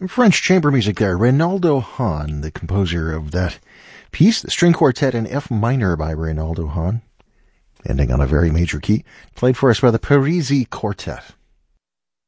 French chamber music there. Reynaldo Hahn, the composer of that piece, the string quartet in F minor by Reynaldo Hahn, ending on a very major key, played for us by the Parisi Quartet.